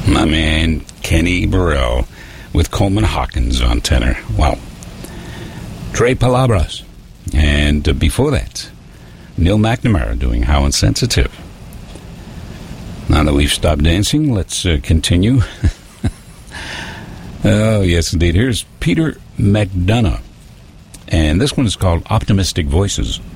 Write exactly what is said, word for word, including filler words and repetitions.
My man Kenny Burrell with Coleman Hawkins on tenor. Wow. Trey Palabras. And uh, before that, Neil McNamara doing How Insensitive. Now that we've stopped dancing, let's uh, continue. Oh, yes, indeed. Here's Peter McDonough. And this one is called Optimistic Voices.